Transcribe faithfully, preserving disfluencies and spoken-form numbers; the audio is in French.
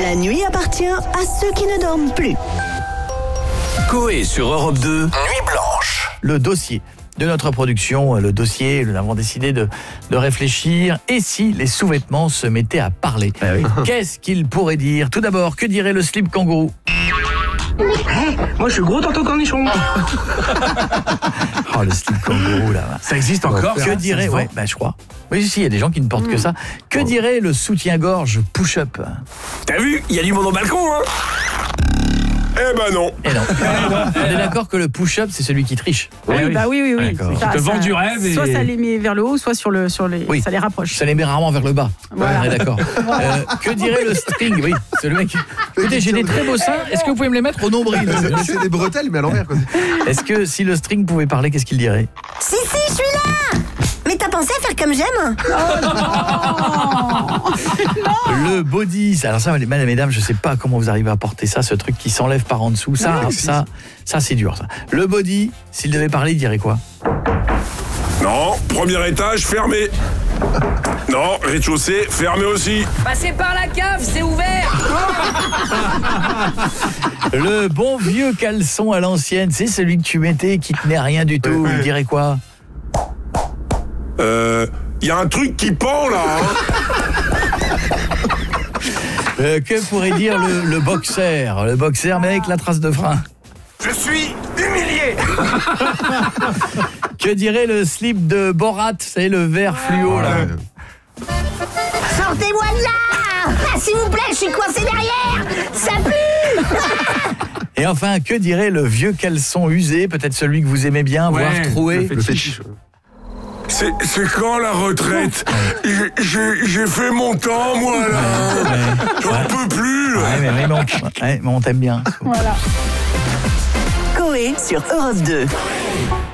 La nuit appartient à ceux qui ne dorment plus. Coé sur Europe deux, Nuit Blanche. Le dossier de notre production, le dossier, nous avons décidé de, de réfléchir. Et si les sous-vêtements se mettaient à parler, ah oui. Qu'est-ce qu'ils pourraient dire? Tout d'abord, que dirait le slip kangourou? Hey, moi je suis gros tonton cornichon. Oh, le slip kangourou là. Ça existe encore? Que dirait, ouais, bah je crois. Oui, si, il y a des gens qui ne portent mmh. que ça. Que dirait le soutien-gorge push-up? T'as vu? Il y a du monde au balcon, hein? Eh ben non. Et non. On est d'accord que le push-up, c'est celui qui triche. Oui, oui. bah oui, oui, oui. Ça, te vend du rêve. Et... Soit ça les met vers le haut, soit sur le, sur les, oui. ça les rapproche. Ça les met rarement vers le bas. Voilà. On est d'accord. Voilà. Euh, que dirait le string? Oui, c'est le mec. Écoutez, j'ai des très beaux seins. Est-ce que vous pouvez me les mettre au nombril? C'est des bretelles, mais à l'envers. Est-ce que si le string pouvait parler, qu'est-ce qu'il dirait? Si, si, je suis là. Mais t'as pensé à faire comme j'aime? Oh non. Le body, alors ça, mesdames, mesdames, je sais pas comment vous arrivez à porter ça, ce truc qui s'enlève par en dessous. Ça, oui, ça, ça, c'est dur, ça. Le body, s'il devait parler, il dirait quoi? Non, premier étage, fermé. Non, rez-de-chaussée, fermé aussi. Passez par la cave, c'est ouvert. Le bon vieux caleçon à l'ancienne, c'est celui que tu mettais qui tenait à rien du tout, il dirait quoi? Euh, y a un truc qui pend là. Hein. euh, que pourrait dire le, le boxer? Le boxer, mais avec la trace de frein. Je suis humilié. Que dirait le slip de Borat? C'est le vert fluo là. Sortez-moi de là. Ah, s'il vous plaît, je suis coincé derrière. Ça pue. Et enfin, que dirait le vieux caleçon usé? Peut-être celui que vous aimez bien, ouais, voire troué. Le fétiche. C'est, c'est quand la retraite? j'ai, j'ai, j'ai fait mon temps, moi, là. Ouais. J'en ouais. peux plus, là. Ouais, mais, mais, bon, ouais, mais on t'aime bien. Voilà. Coé sur Europe deux.